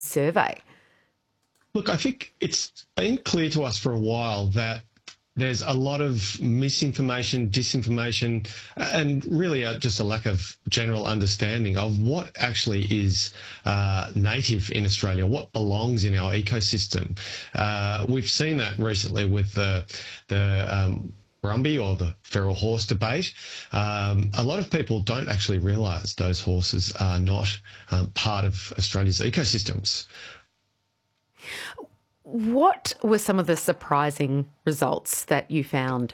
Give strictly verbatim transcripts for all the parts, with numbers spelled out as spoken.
survey? Look, I think it's been clear to us for a while that there's a lot of misinformation, disinformation, and really uh, just a lack of general understanding of what actually is uh, native in Australia, what belongs in our ecosystem. Uh, we've seen that recently with the the um, Brumby or the feral horse debate. Um, a lot of people don't actually realise those horses are not um, part of Australia's ecosystems. What were some of the surprising results that you found?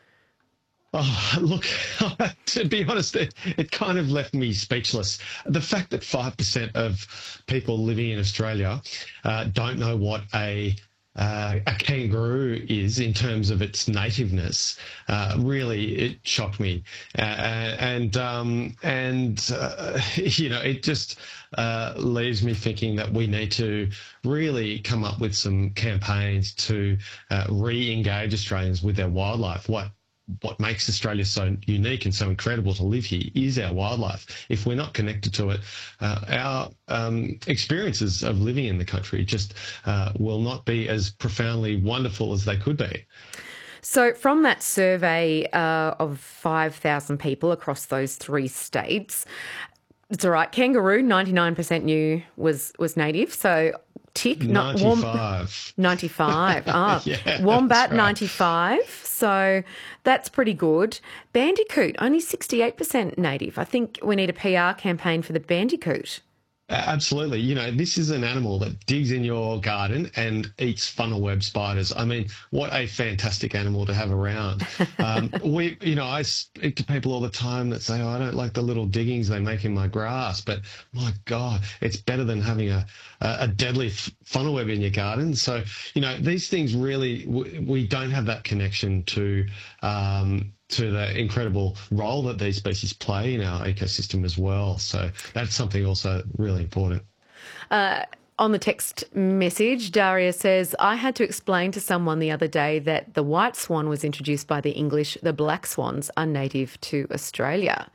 Oh, look, to be honest, it, it kind of left me speechless. The fact that five percent of people living in Australia uh, don't know what a uh, a kangaroo is in terms of its nativeness, uh, really, it shocked me. Uh, and, um, and uh, you know, it just uh, leaves me thinking that we need to really come up with some campaigns to uh, re-engage Australians with their wildlife. What what makes Australia so unique and so incredible to live here is our wildlife. If we're not connected to it, uh, our um, experiences of living in the country just uh, will not be as profoundly wonderful as they could be. So from that survey uh, of five thousand people across those three states, it's all right, kangaroo, ninety-nine percent knew was, was native, so tick. ninety-five. ninety-five. Ah, yeah, wombat, right. ninety-five. So that's pretty good. Bandicoot, only sixty-eight percent native. I think we need a P R campaign for the bandicoot. Absolutely. You know, this is an animal that digs in your garden and eats funnel web spiders. I mean, what a fantastic animal to have around. Um, we, you know, I speak to people all the time that say, oh, I don't like the little diggings they make in my grass, but my God, it's better than having a, a deadly funnel web in your garden. So, you know, these things really, we don't have that connection to, um, to the incredible role that these species play in our ecosystem as well. So that's something also really important. Uh, on the text message, Daria says, I had to explain to someone the other day that the white swan was introduced by the English. The black swans are native to Australia.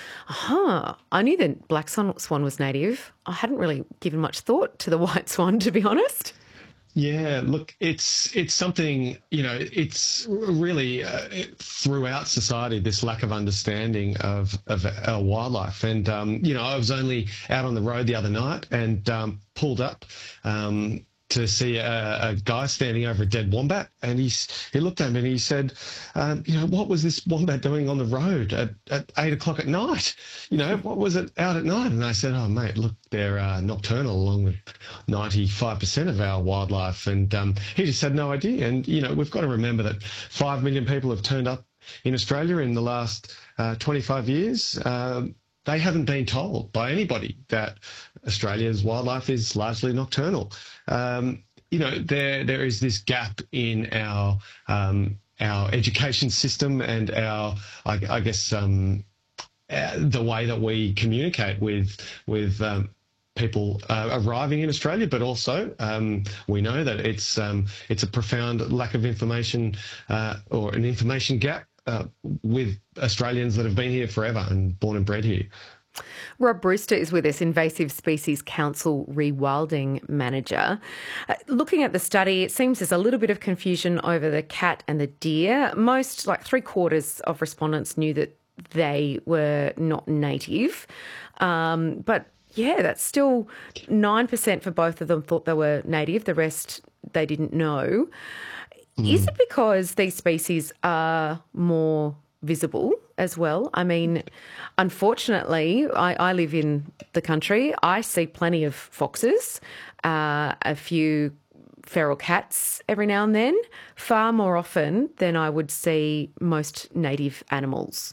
Huh. I knew that black swan was native. I hadn't really given much thought to the white swan, to be honest. Yeah, look, it's it's something, you know, it's really uh, throughout society, this lack of understanding of, of our wildlife. And, um, you know, I was only out on the road the other night and um, pulled up um, to see a, a guy standing over a dead wombat. And he's, he looked at me and he said, um, you know, what was this wombat doing on the road at, at eight o'clock at night? You know, what was it out at night? And I said, oh, mate, look, they're uh, nocturnal along with ninety-five percent of our wildlife. And um, he just had no idea. And, you know, we've got to remember that five million people have turned up in Australia in the last uh, twenty-five years. Um, they haven't been told by anybody that Australia's wildlife is largely nocturnal. Um, you know, there there is this gap in our um, our education system and our, I, I guess, um, uh, the way that we communicate with with um, people uh, arriving in Australia, but also um, we know that it's um, it's a profound lack of information uh, or an information gap uh, with Australians that have been here forever and born and bred here. Rob Brewster is with us, Invasive Species Council Rewilding Manager. Uh, looking at the study, it seems there's a little bit of confusion over the cat and the deer. Most, like three quarters of respondents knew that they were not native. Um, but yeah, that's still nine percent for both of them thought they were native. The rest, they didn't know. Mm. Is it because these species are more visible as well? I mean, unfortunately, I, I live in the country. I see plenty of foxes, uh, a few feral cats every now and then, far more often than I would see most native animals.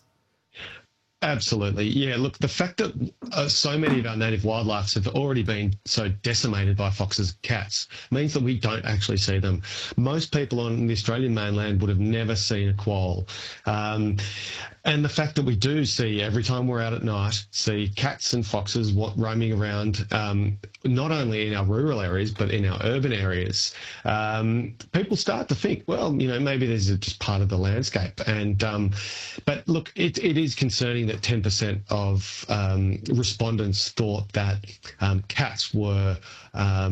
Absolutely. Yeah, look, the fact that uh, so many of our native wildlife have already been so decimated by foxes and cats means that we don't actually see them. Most people on the Australian mainland would have never seen a quoll. Um, and the fact that we do see, every time we're out at night, see cats and foxes roaming around, um, not only in our rural areas, but in our urban areas, um, people start to think, well, you know, maybe this is just part of the landscape. And um, but look, it, it is concerning that ten percent of um, respondents thought that um, cats were um,